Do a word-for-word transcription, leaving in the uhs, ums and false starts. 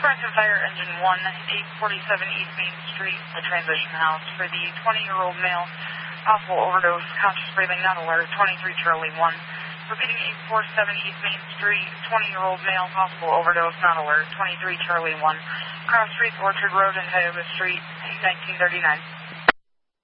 Franklin Fire Engine one, eight forty-seven East Main Street, the transition house for the twenty-year-old male, possible overdose, conscious breathing, not alert, twenty-three Charlie one. Repeating eight forty-seven East Main Street, twenty-year-old male, possible overdose, not alert, twenty-three Charlie one. Cross Street, Orchard Road, and Tioga Street, nineteen thirty-nine.